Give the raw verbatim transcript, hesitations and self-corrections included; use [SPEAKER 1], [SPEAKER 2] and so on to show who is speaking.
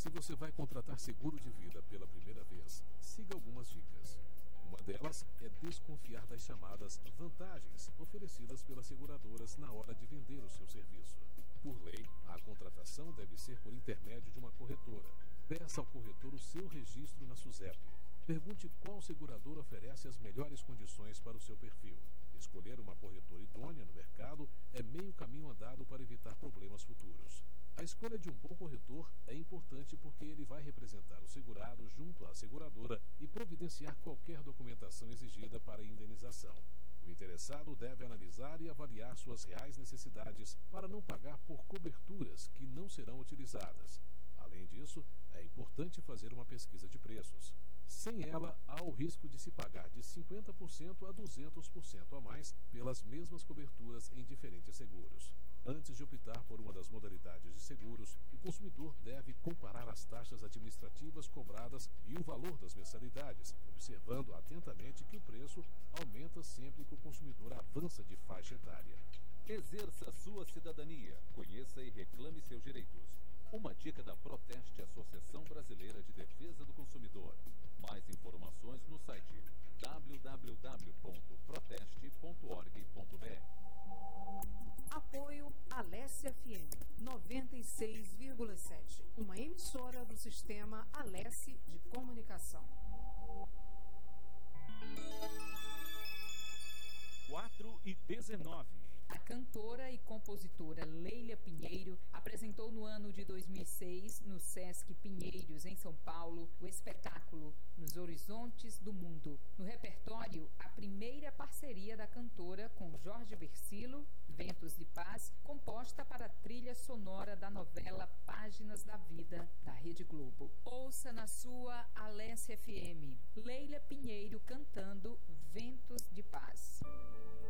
[SPEAKER 1] Se você vai contratar seguro de vida pela primeira vez, siga algumas dicas. Uma delas é desconfiar das chamadas vantagens oferecidas pelas seguradoras na hora de vender o seu serviço. Por lei, a contratação deve ser por intermédio de uma corretora. Peça ao corretor o seu registro na SUSEP. Pergunte qual seguradora oferece as melhores condições para o seu perfil. Escolher uma corretora idônea no mercado é meio caminho andado para evitar problemas futuros. A escolha de um bom corretor é importante porque ele vai representar o segurado junto à seguradora e providenciar qualquer documentação exigida para a indenização. O interessado deve analisar e avaliar suas reais necessidades para não pagar por coberturas que não serão utilizadas. Além disso, é importante fazer uma pesquisa de preços. Sem ela, há o risco de se pagar de cinquenta por cento a duzentos por cento a mais pelas mesmas coberturas em diferentes seguros. Antes de optar por uma das modalidades de seguros, o consumidor deve comparar as taxas administrativas cobradas e o valor das mensalidades, observando atentamente que o preço aumenta sempre que o consumidor avança de faixa etária.
[SPEAKER 2] Exerça sua cidadania, conheça e reclame seus direitos. Uma dica da Proteste, Associação Brasileira de Defesa do Consumidor. Mais informações no site w w w ponto proteste ponto org ponto b r.
[SPEAKER 3] Apoio Alesse F M noventa e seis vírgula sete, uma emissora do sistema Alesse de Comunicação.
[SPEAKER 4] quatro e dezenove.
[SPEAKER 5] A cantora e compositora Leila Pinheiro apresentou no ano de dois mil e seis, no Sesc Pinheiros, em São Paulo, o espetáculo Nos Horizontes do Mundo. No repertório, a primeira parceria da cantora com Jorge Versilo, Ventos de Paz, composta para a trilha sonora da novela Páginas da Vida, da Rede Globo. Ouça na sua Alesse F M, Leila Pinheiro cantando Ventos de Paz.